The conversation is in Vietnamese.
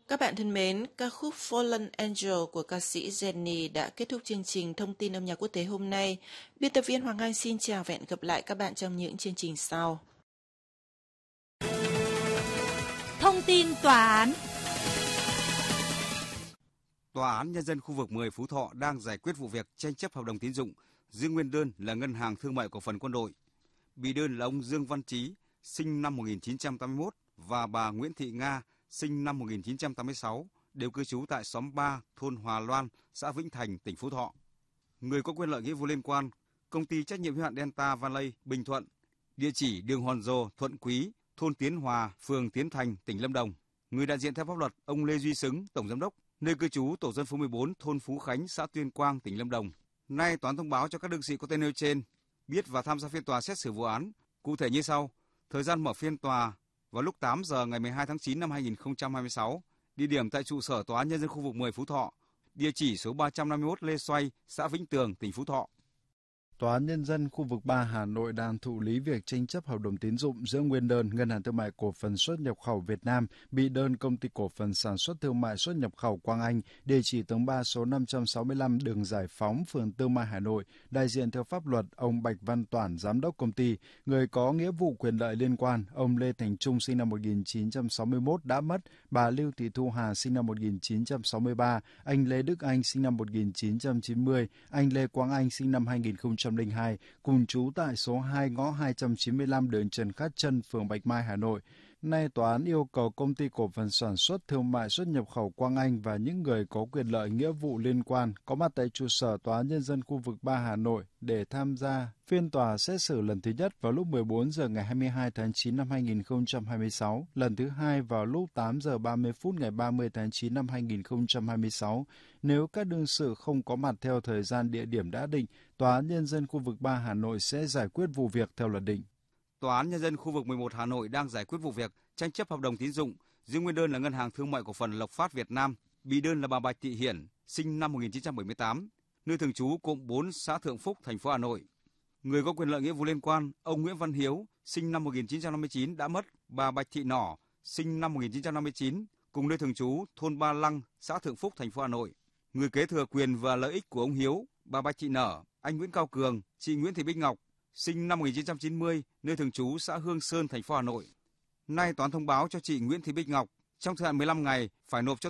Các bạn thân mến, ca khúc Fallen Angel của ca sĩ Jenny đã kết thúc chương trình Thông tin âm nhạc quốc tế hôm nay. Biên tập viên Hoàng Anh xin chào và hẹn gặp lại các bạn trong những chương trình sau. Thông tin tòa án. Tòa án Nhân dân khu vực 10 Phú Thọ đang giải quyết vụ việc tranh chấp hợp đồng tín dụng giữ nguyên đơn là Ngân hàng Thương mại Cổ phần Quân đội. Bị đơn là ông Dương Văn Trí, sinh năm 1981 và bà Nguyễn Thị Nga, sinh năm 1986, đều cư trú tại xóm 3, thôn Hòa Loan, xã Vĩnh Thành, tỉnh Phú Thọ. Người có quyền lợi nghĩa vụ liên quan, Công ty trách nhiệm hữu hạn Delta Valley, Bình Thuận, địa chỉ đường Hòn Rồ, Thuận Quý, thôn Tiến Hòa, phường Tiến Thành, tỉnh Lâm Đồng. Người đại diện theo pháp luật, ông Lê Duy Xứng, tổng giám đốc, nơi cư trú tổ dân phố 14, thôn Phú Khánh, xã Tuyên Quang, tỉnh Lâm Đồng. Nay tòa án thông báo cho các đương sự có tên nêu trên biết và tham gia phiên tòa xét xử vụ án. Cụ thể như sau: thời gian mở phiên tòa vào lúc 8 giờ ngày 12 tháng 9 năm 2026, địa điểm tại trụ sở Tòa án Nhân dân khu vực 10 Phú Thọ, địa chỉ số 351 Lê Xoay, xã Vĩnh Tường, tỉnh Phú Thọ. Tòa án Nhân dân khu vực 3 Hà Nội đang thụ lý việc tranh chấp hợp đồng tín dụng giữa nguyên đơn Ngân hàng Thương mại Cổ phần Xuất nhập khẩu Việt Nam bị đơn Công ty Cổ phần Sản xuất Thương mại Xuất nhập khẩu Quang Anh, địa chỉ tầng 3 số 565 đường Giải Phóng, phường Tương Mai, Hà Nội. Đại diện theo pháp luật, ông Bạch Văn Toản, giám đốc công ty. Người có nghĩa vụ quyền lợi liên quan, ông Lê Thành Trung, sinh năm 1961 đã mất, bà Lưu Thị Thu Hà, sinh năm 1963, anh Lê Đức Anh, sinh năm 1990, anh Lê Quang Anh, sinh năm 2002, cùng trú tại số 2 ngõ 295 đường Trần Khát Trân, phường Bạch Mai, Hà Nội. Nay tòa án yêu cầu Công ty Cổ phần Sản xuất Thương mại Xuất nhập khẩu Quang Anh và những người có quyền lợi nghĩa vụ liên quan có mặt tại trụ sở Tòa án Nhân dân khu vực 3 Hà Nội để tham gia phiên tòa xét xử lần thứ nhất vào lúc 14 giờ ngày 22 tháng 9 năm 2026, lần thứ hai vào lúc 8 giờ 30 phút ngày 30 tháng 9 năm 2026. Nếu các đương sự không có mặt theo thời gian địa điểm đã định, Tòa án Nhân dân khu vực 3 Hà Nội sẽ giải quyết vụ việc theo luật định. Tòa án Nhân dân khu vực 11 Hà Nội đang giải quyết vụ việc tranh chấp hợp đồng tín dụng giữ nguyên đơn là Ngân hàng Thương mại Cổ phần Lộc Phát Việt Nam, bị đơn là bà Bạch Thị Hiển, sinh năm 1978, nơi thường trú cụm 4, xã Thượng Phúc, thành phố Hà Nội. Người có quyền lợi nghĩa vụ liên quan, ông Nguyễn Văn Hiếu, sinh năm 1959 đã mất, bà Bạch Thị Nỏ, sinh năm 1959, cùng nơi thường trú thôn Ba Lăng, xã Thượng Phúc, thành phố Hà Nội. Người kế thừa quyền và lợi ích của ông Hiếu, bà Bạch Thị Nở, anh Nguyễn Cao Cường, chị Nguyễn Thị Bích Ngọc, sinh năm 1990, nơi thường trú xã Hương Sơn, thành phố Hà Nội. Nay tòa án thông báo cho chị Nguyễn Thị Bích Ngọc trong thời hạn 15 ngày phải nộp cho